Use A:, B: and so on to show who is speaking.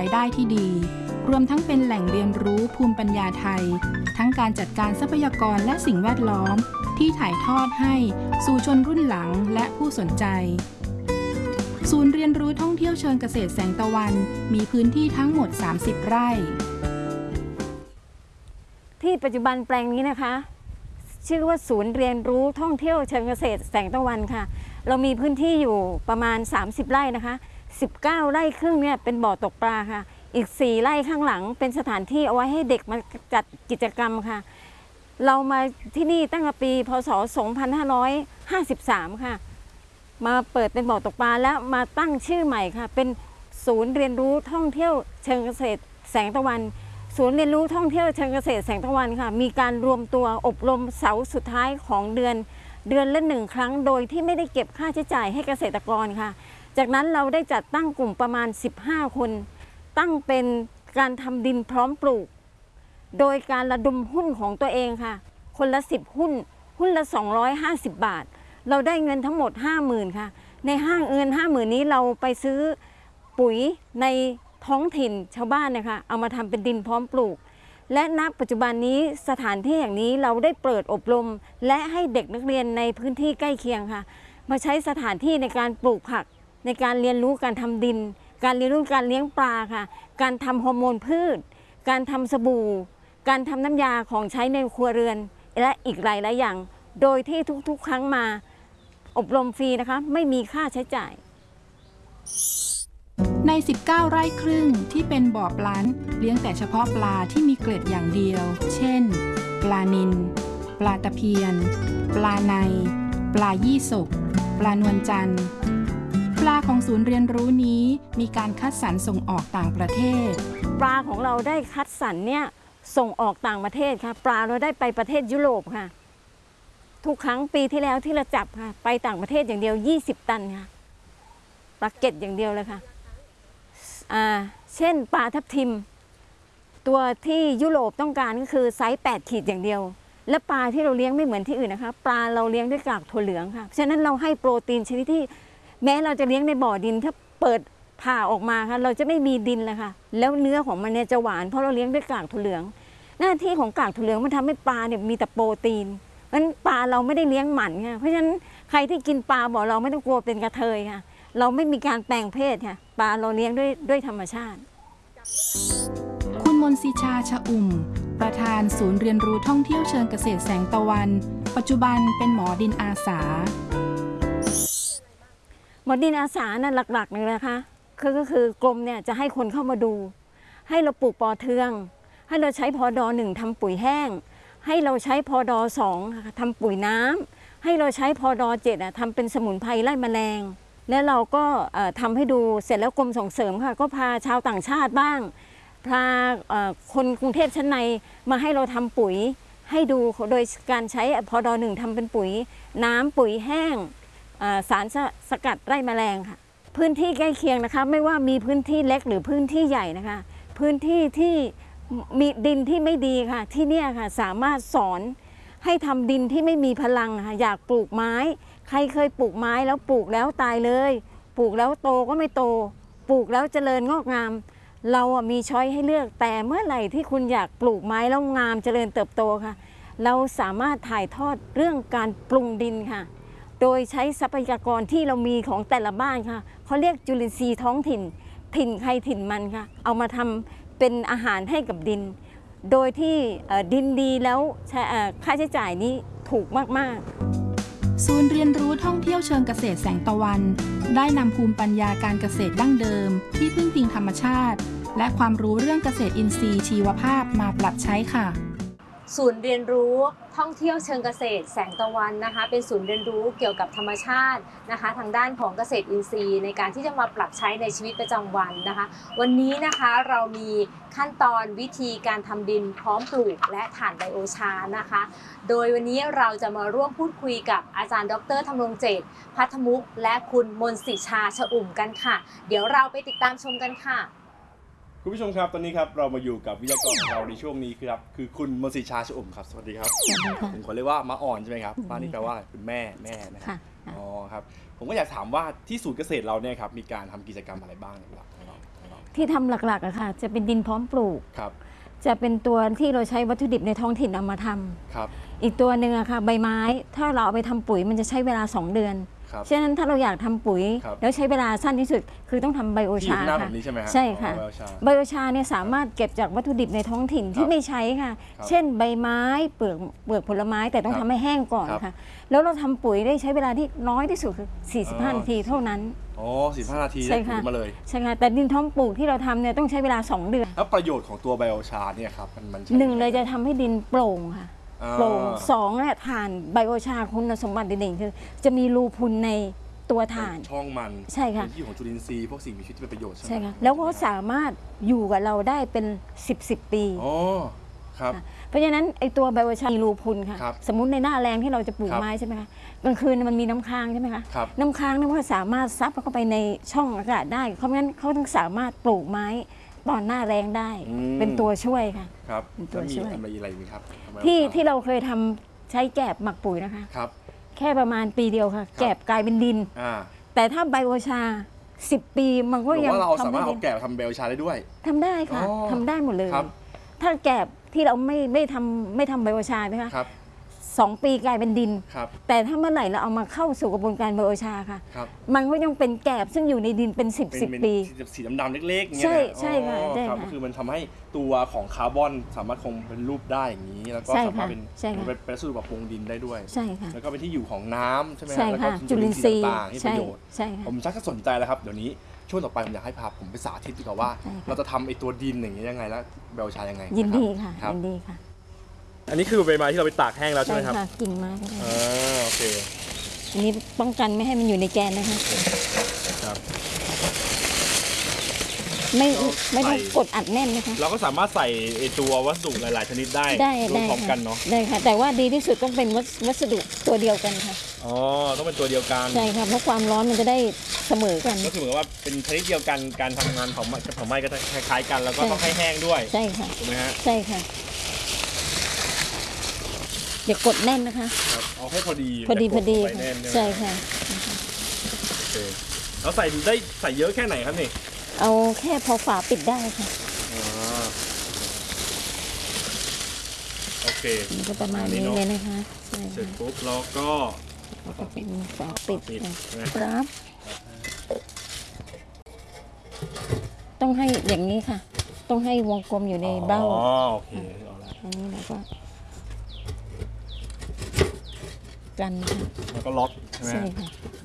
A: ายได้ที่ดีรวมทั้งเป็นแหล่งเรียนรู้ภูมิปัญญาไทยทั้งการจัดการทรัพยากรและสิ่งแวดล้อมที่ถ่ายทอดให้สู่ชนรุ่นหลังและผู้สนใจศูนย์เรียนรู้ท่องเที่ยวเชิงเกษตรแสงตะวันมีพื้นที่ทั้งหมด30 ไร่
B: ที่ปัจจุบันแปลงนี้นะคะชื่อว่าศูนย์เรียนรู้ท่องเที่ยวเชิงเกษตรแสงตะวันค่ะเรามีพื้นที่อยู่ประมาณ30 ไร่นะคะ19 ไร่ครึ่งเนี่ยเป็นบ่อตกปลาค่ะอีก4 ไร่ข้างหลังเป็นสถานที่เอาไว้ให้เด็กมาจัดกิจกรรมค่ะเรามาที่นี่ตั้งแต่ปีพศ2553ค่ะมาเปิดเป็นบ่อตกปลาแล้วมาตั้งชื่อใหม่ค่ะเป็นศูนย์เรียนรู้ท่องเที่ยวเชิงเกษตรแสงตะวันศูนย์เรียนรู้ท่องเที่ยวเชิงเกษตรแสงตะวันค่ะมีการรวมตัวอบรมเสาร์สุดท้ายของเดือนละ1 ครั้งโดยที่ไม่ได้เก็บค่าใช้จ่ายให้เกษตรกรค่ะจากนั้นเราได้จัดตั้งกลุ่มประมาณ15 คนตั้งเป็นการทำดินพร้อมปลูกโดยการระดมหุ้นของตัวเองค่ะคนละ10 หุ้นละ250 บาทเราได้เงินทั้งหมด 50,000 ค่ะในเงิน 50,000 นี้เราไปซื้อปุ๋ยในท้องถิ่นชาวบ้านนะคะเอามาทำเป็นดินพร้อมปลูกและณปัจจุบันนี้สถานที่อย่างนี้เราได้เปิดอบรมและให้เด็กนักเรียนในพื้นที่ใกล้เคียงค่ะมาใช้สถานที่ในการปลูกผักในการเรียนรู้การทำดินการเรียนรู้การเลี้ยงปลาค่ะการทำฮอร์โมนพืชการทำสบู่การทำน้ำยาของใช้ในครัวเรือนและอีกหลายอย่างโดยที่ทุกๆครั้งมาอบรมฟรีนะคะไม่มีค่าใช้จ่าย
A: ใน19 ไร่ครึ่งที่เป็นบ่อปลาเลี้ยงแต่เฉพาะปลาที่มีเกล็ดอย่างเดียวเช่นปลานิลปลาตะเพียนปลาในปลายี่สกปลานวลจันทร์ปลาของศูนย์เรียนรู้นี้มีการคัดสรรส่งออกต่างประเทศ
B: ปลาของเราได้คัดสรรเนี่ยส่งออกต่างประเทศค่ะปลาเราได้ไปประเทศยุโรปค่ะทุกครั้งปีที่แล้วที่เราจับค่ะไปต่างประเทศอย่างเดียว20 ตันค่ะปลาเก็ดอย่างเดียวเลยค่ะเช่นปลาทับทิมตัวที่ยุโรปต้องการก็คือไซส์8 ขีดอย่างเดียวและปลาที่เราเลี้ยงไม่เหมือนที่อื่นนะคะปลาเราเลี้ยงด้วยกากถั่วเหลืองค่ะฉะนั้นเราให้โปรตีนชนิดที่แม้เราจะเลี้ยงในบ่อดินถ้าเปิดผ่าออกมาค่ะเราจะไม่มีดินเลยค่ะแล้วเนื้อของมันเนี่ยจะหวานเพราะเราเลี้ยงด้วยกากถั่วเหลืองหน้าที่ของกากถั่วเหลืองมันทำให้ปลาเนี่ยมีแต่โปรตีนเพราะฉะนั้นปลาเราไม่ได้เลี้ยงหมันค่ะเพราะฉะนั้นใครที่กินปลาบ่อเราไม่ต้องกลัวเป็นกระเทยค่ะเราไม่มีการแปลงเพศค่ะปลาเราเลี้ยงด้วยธรรมชาติ
A: คุณมนศิชาชะอุ่มประธานศูนย์เรียนรู้ท่องเที่ยวเชิงเกษตรแสงตะวันปัจจุบันเป็นหมอดินอาสา
B: หมอดินอาสานั่นหลักๆเลยนะคะก็คือกรมเนี่ยจะให้คนเข้ามาดูให้เราปลูกปอเทืองให้เราใช้พด1ทำปุ๋ยแห้งให้เราใช้พด2ทำปุ๋ยน้ำให้เราใช้พด7ทำเป็นสมุนไพรไล่แมลงและเราก็ทำให้ดูเสร็จแล้วกรมส่งเสริมค่ะก็พาชาวต่างชาติบ้างพาคนกรุงเทพชั้นในมาให้เราทำปุ๋ยให้ดูโดยการใช้พด1ทำเป็นปุ๋ยน้ำปุ๋ยแห้งสารสกัดไล่แมลงค่ะพื้นที่ใกล้เคียงนะคะไม่ว่ามีพื้นที่เล็กหรือพื้นที่ใหญ่นะคะพื้นที่ที่มีดินที่ไม่ดีค่ะที่นี่ค่ะสามารถสอนให้ทำดินที่ไม่มีพลังค่ะอยากปลูกไม้ใครเคยปลูกไม้แล้วปลูกแล้วตายเลยปลูกแล้วโตก็ไม่โตปลูกแล้วเจริญงอกงามเรามีช้อยให้เลือกแต่เมื่อไหร่ที่คุณอยากปลูกไม้แล้วงามเจริญเติบโตค่ะเราสามารถถ่ายทอดเรื่องการปรุงดินค่ะโดยใช้ทรัพยากรที่เรามีของแต่ละบ้านค่ะเขาเรียกจุลินทรีย์ท้องถิ่นใครถิ่นมันค่ะเอามาทำเป็นอาหารให้กับดินโดยที่ดินดีแล้วค่าใช้จ่ายนี้ถูกมากๆ
A: ศูนย์เรียนรู้ท่องเที่ยวเชิงเกษตรแสงตะวันได้นำภูมิปัญญาการเกษตรดั้งเดิมที่พึ่งพิงธรรมชาติและความรู้เรื่องเกษตรอินทรีย์ชีวภาพมาปรับใช้ค่ะ
C: ศูนย์เรียนรู้ท่องเที่ยวเชิงเกษตรแสงตะวันนะคะเป็นศูนย์เรียนรู้เกี่ยวกับธรรมชาตินะคะทางด้านของเกษตรอินทรีย์ในการที่จะมาปรับใช้ในชีวิตประจำวันนะคะวันนี้นะคะเรามีขั้นตอนวิธีการทำดินพร้อมปลูกและถ่านไบโอชานะคะโดยวันนี้เราจะมาร่วมพูดคุยกับอาจารย์ดร.ธำรงเจตพัทธมุขและคุณมนศิชาชอุ่มกันค่ะเดี๋ยวเราไปติดตามชมกันค่ะ
D: คุณผู้ชมครับตอนนี้ครับเรามาอยู่กับวิทยากรของเราในช่วงนี้ครับคือคุณมนศิชาชอุ่มครับสวัสดีครับผมขอเรียกว่ามาอ่อนใช่ไหมครับป้านี่แปลว่าคุณแม่นะครับอ๋อครับผมก็อยากถามว่าที่ศูนย์เกษตรเราเนี่ยครับมีการทำกิจกรรมอะไรบ้างครับ
B: ที่ทำหลักๆอะค่ะจะเป็นดินพร้อมปลูก
D: ครับ
B: จะเป็นตัวที่เราใช้วัตถุดิบในท้องถิ่นเอามาทำ
D: ครับ
B: อีกตัวหนึ่งอะค่ะใบไม้ถ้าเราเอาไปทำปุ๋ยมันจะใช้เวลา 2 เดือน
D: ครับ
B: ฉะนั้นถ้าเราอยากทำปุ๋ย
D: ครับ
B: แล้วใช้เวลาสั้นที่สุดคือต้องทำไบโอ
D: ที่อยู่
B: ชา
D: ข้างหน้าแบ
B: ค่ะ
D: บนี้ใช่ไหมฮะ
B: ใช่ค่ะ
D: อ๋อไบโอชา
B: ไบโอชาเนี่ยสามารถเก็บจากวัตถุดิบในท้องถิ่น
D: ครั
B: ที่
D: บ
B: ไม่ใช้ค่ะ
D: ครับ
B: เช่นใบไม้เปลือกผลไม้แต่ต้อง
D: ครับ
B: ทำให้แห้งก่อน
D: ครับ
B: ค่ะ แล้วเราทำปุ๋ยได้ใช้เวลาที่น้อยที่สุดคือ
D: อ๋อ
B: 45 นาทีเท่านั้น
D: อ๋อ15 นาที
B: ใช่
D: ได้
B: ค่ะ
D: ปุ๋ยมาเลย
B: ใช่ค่ะแต่ดินท้องปลูกที่เราทำเนี่ยต้องใช้เวลา 2 เดือน
D: แล้วประโยชน์ของตัวไบโอชาเนี่ยครับมันใช้
B: หนึ่งเลยจะทำให้ดินโปร่งค่ะ
D: อ่า
B: โปร่งสองเนี่ยถ่านไบโอชาคุณสมบัติเด่นๆคือจะมีรูพุนในตัวถ่าน
D: ช่องมัน
B: ใช่ค่ะ
D: เป็นที่ของจุลินทรีย์พวกสิ่งมีชีวิตที่เป็นประโยชน์ใช่ไหม
B: ใช่ค่ะแล้วก็สามารถอยู่กับเราได้เป็น10 ปี
D: อ๋อครับ
B: ค่ะเพราะฉะนั้นไอตัวไบโอชามีรูพุนค่ะ
D: ครับ
B: สมมุติในหน้าแรงที่เราจะปลูก
D: ครับ
B: ไม้ใช่ไหมคะกลางคืนมันมีน้ำค้างใช่ไหมคะ
D: ครับ
B: น้ำค้างนั้นก็สามารถซับเข้าไปในช่องอากาศได้เพราะงั้นเขาถึงสามารถปลูกไม้ตอนหน้าแรงได้ เป็นตัวช่วยค่ะ
D: ครับ
B: เป็นตัว
D: แล้วมี
B: ช่วย
D: อะไรมีครับ
B: ที่เราเคยทำใช้แกบหมักปุ๋ยนะคะ
D: ครับ
B: แค่ประมาณปีเดียวค่ะ แกบกลายเป็นดิน
D: อ่า
B: แต่ถ้าไบโอชา 10 ปีมัน
D: ห
B: ก็
D: รือ
B: ยัง
D: ว่าเรา
B: ทำ
D: สามารถ
B: ได้
D: เอาแกะทำไบโอชาได้ด้วย
B: ทำได้ค่ะ
D: อ๋อ
B: ทำได้หมดเลย
D: ครับ
B: ถ้าแกบที่เราไม่ทำไบโอชาไหมคะ
D: ครับ
B: 2 ปีกลายเป็นดิน
D: ครับ
B: แต่ถ้าเมื่อไหร่เราเอามาเข้าสู่กระบวนการไบโอชาค่ะ
D: ครับ
B: มันก็ยังเป็นแกบซึ่งอยู่ในดินเป็น10
D: เป็น
B: ปี
D: สีดำๆเล็กๆอย่างเงี้ย
B: ใช่
D: นะ
B: ใช่ค่ะ
D: อ๋อ
B: ใช่
D: ครับ
B: ค่ะ
D: ก็คือมันทำให้ตัวของคาร์บอนสามารถคงเป็นรูปได้อย่างนี้ แล้วก็
B: ใช่
D: สามารถ
B: ค่ะ
D: เป็น
B: ใช่ค่ะ
D: เป็นวัสดุปรับปรุงดินได้ด้วย
B: ใช่ค่ะ
D: แล้วก็เป็นที่อยู่ของน้ำใช่ไหมฮะ
B: ใช่
D: แล้วก็
B: ค่ะจุลินทรีย์
D: ต่างๆที่ป
B: ใช่
D: ระโยชน์
B: ใช่ค่ะ
D: ผมชักจะสนใจแล้วครับ เดี๋ยวนี้ช่วงต่อไปผมอยากให้พาผมไปสาธิตดีกว่าว่า
B: ใช่ค่ะ
D: เราจะทำไอ้ตัวดินอย่างนี้ยังไงแล้วไบโอชายังไง
B: ยินดี
D: นะ
B: ค่ะ
D: รับ
B: ยินดีค่ะ
D: อันนี้คือใบไม้ที่เราไปตากแห้งแล้วใช่
B: ใช่
D: ไหมครับ
B: ค่ะกิ่งไม้ก็ได้
D: โอเค
B: อันนี้ป้องกันไม่ให้มันอยู่ในแกนนะคะ
D: ครับ
B: ไม่ต้อง
D: ใส่
B: กดอัดแน่นนะคะ
D: เราก็สามารถใส่ไอ้ตัววัสดุหลายๆชนิดได้
B: ได้
D: ร่วม
B: ได้
D: พร้อม
B: ค่ะ
D: กันเนาะ
B: ได้ค่ะ แต่ว่าดีที่สุดต้องเป็นวัสดุตัวเดียวกันค่ะ
D: อ๋อต้องเป็นตัวเดียวกัน
B: ใช่ค่ะเพราะความร้อนมันจะได้เสมอกัน
D: ก็คือเหมือนกับว่าเป็นชนิดเดียวกันการทำงานของไหม้ก็จะคล้ายๆกันแล้วก็
B: ใช่
D: ต้องให้แห้งด้วย
B: ใช่ค่ะ
D: ถูกไหมฮะ
B: ใช่ค่ะอย่ากดแน่นนะคะ
D: ครับเอาให้พอดี
B: พอดี
D: แต่ก
B: ค่ะ
D: ไปแน่น
B: ใช่
D: ไหม
B: ค่ะ
D: โอเคแล้วใส่เยอะแค่ไหนครับนี่
B: เอาแค่พอฝาปิดได้ค่ะ
D: อ๋อโอเค
B: มันก็ประมาณนี้เลยนะคะใช่
D: เสร็จ
B: ค่ะ
D: ปุ๊บเราก็
B: แล้วก็เป็นฝาปิด
D: ปิด
B: ค่ะ
D: ใช่ไหม
B: ครับ ต้องให้อย่างนี้ค่ะ ต้องให้วงกลมอยู่ในเบ้า
D: อ๋อโอเคเอาละ
B: อันนี้เราก็กันค่ะ
D: แล้วก็ล็อกใช่ไหม
B: ใช่
D: ฮะ
B: ค่ะ